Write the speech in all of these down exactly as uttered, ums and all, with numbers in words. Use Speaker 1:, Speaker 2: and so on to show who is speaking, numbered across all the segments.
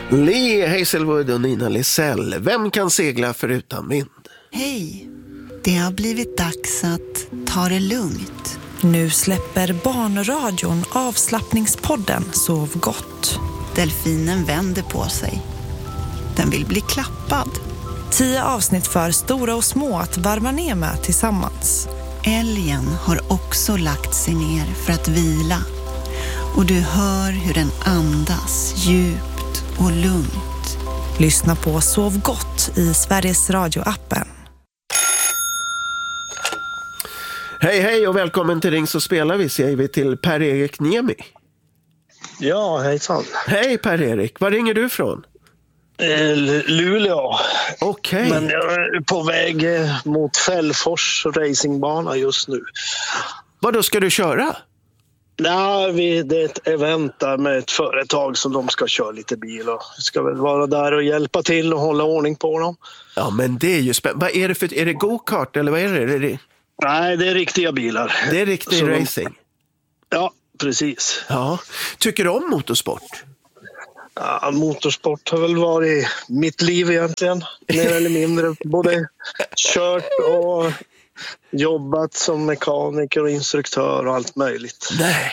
Speaker 1: Lee Hazelwood och Nina Lisell. Vem kan segla förutan vind?
Speaker 2: Hej, det har blivit dags att ta det lugnt.
Speaker 3: Nu släpper Barnradion avslappningspodden Sov gott.
Speaker 2: Delfinen vänder på sig. Den vill bli klappad.
Speaker 3: Tio avsnitt för stora och små att varva ner med tillsammans.
Speaker 2: Älgen har också lagt sig ner för att vila. Och du hör hur den andas djupt och lugnt.
Speaker 3: Lyssna på Sov gott i Sveriges Radio-appen.
Speaker 1: Hej hej och välkommen till Ring så spelar vi, säger vi till Per-Erik Niemi.
Speaker 4: Ja, hejsan.
Speaker 1: Hej Per-Erik, var ringer du från?
Speaker 4: Eh, Luleå.
Speaker 1: Okej.
Speaker 4: Men jag är på väg eh, mot Fällfors racingbana just nu.
Speaker 1: Vad då ska du köra?
Speaker 4: Nej, vi, det är ett event där med ett företag som de ska köra lite bil och ska väl vara där och hjälpa till och hålla ordning på dem.
Speaker 1: Ja, men det är ju spännande. Vad är det för, är det go-kart eller vad är det? Är det...
Speaker 4: Nej, det är riktiga bilar.
Speaker 1: Det är riktig
Speaker 4: Så
Speaker 1: racing.
Speaker 4: De... Ja, precis.
Speaker 1: Ja. Tycker du om motorsport?
Speaker 4: Ja, motorsport har väl varit mitt liv egentligen, mer eller mindre. Både kört och jobbat som mekaniker och instruktör och allt möjligt.
Speaker 1: Nej.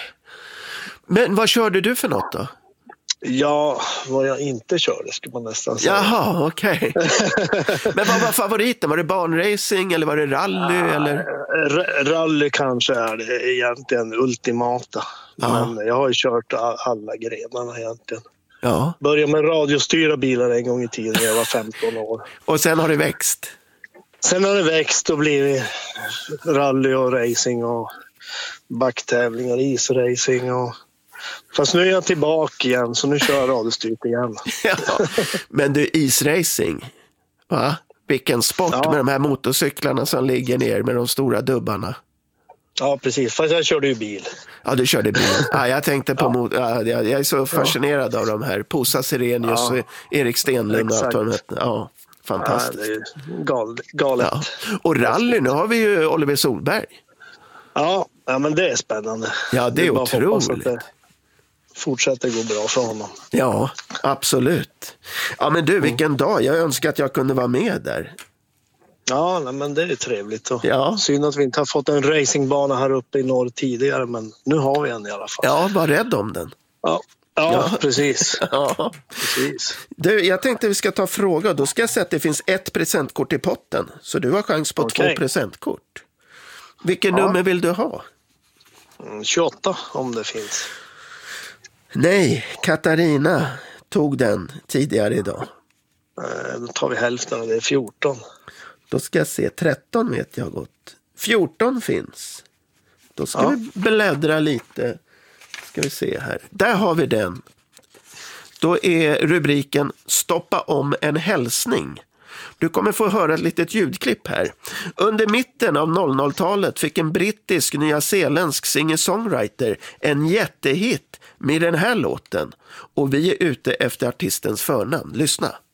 Speaker 1: Men vad körde du för något då?
Speaker 4: Ja, vad jag inte körde skulle man nästan säga.
Speaker 1: Jaha, okej. Okay. Men vad var favoriten? Var det barnracing eller var det rally? Ja, eller?
Speaker 4: R- rally kanske är det egentligen ultimata. Ja. Men jag har ju kört alla grenarna egentligen.
Speaker 1: Ja.
Speaker 4: Började med radiostyra bilar en gång i tiden när jag var femton år.
Speaker 1: Och sen har det växt?
Speaker 4: Sen har det växt och blivit rally och racing och backtävlingar, isracing och... Fast nu är jag tillbaka igen, så nu kör jag radiostyrt igen.
Speaker 1: Ja, men du, isracing, va? Vilken sport, ja. Med de här motorcyklarna som ligger ner med de stora dubbarna.
Speaker 4: Ja, precis. Fast jag körde ju bil.
Speaker 1: Ja, du körde bil. Ja, jag tänkte på... Ja. Mot... Ja, jag är så fascinerad ja. Av de här. Posa Sirenius ja. Och Erik Stenlund. Och allt vad de heter. Ja, fantastiskt. Ja,
Speaker 4: det är gal- galet.
Speaker 1: Ja. Och rally, nu har vi ju Oliver Solberg.
Speaker 4: Ja, ja men det är spännande.
Speaker 1: Ja, det är, det är otroligt.
Speaker 4: Fortsätter gå bra för honom.
Speaker 1: Ja, absolut. Ja, men du, vilken mm. dag. Jag önskar att jag kunde vara med där.
Speaker 4: Ja, nej, men det är trevligt. Och
Speaker 1: ja.
Speaker 4: Synd att vi inte har fått en racingbana här uppe i norr tidigare, men nu har vi en i alla fall.
Speaker 1: Ja, var rädd om den.
Speaker 4: Ja, ja, ja. Precis.
Speaker 1: ja.
Speaker 4: precis.
Speaker 1: Du, jag tänkte vi ska ta fråga. Då ska jag säga att det finns ett presentkort i potten. Så du har chans på okay. två presentkort. Vilken ja. Nummer vill du ha?
Speaker 4: Mm, tjugoåtta om det finns.
Speaker 1: Nej, Katarina tog den tidigare idag.
Speaker 4: Eh, då tar vi hälften, det är fjorton.
Speaker 1: Då ska jag se, tretton vet jag gott. fjorton finns. Då ska ja. vi bläddra lite. Ska vi se här. Där har vi den. Då är rubriken Stoppa om en hälsning. Du kommer få höra ett litet ljudklipp här. Under mitten av noll noll-talet fick en brittisk nyzeeländsk singer-songwriter en jättehit med den här låten. Och vi är ute efter artistens förnamn. Lyssna.